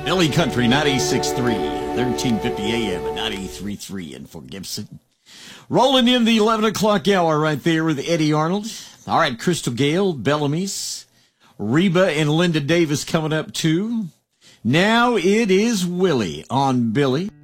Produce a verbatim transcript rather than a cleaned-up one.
Billy Country, ninety-six point three, thirteen fifty A M and ninety-three point three in Fort Gibson. Rolling in the eleven o'clock hour right there with Eddie Arnold. All right, Crystal Gale, Bellamy's, Reba and Linda Davis coming up too. Now it is Willie on Billy.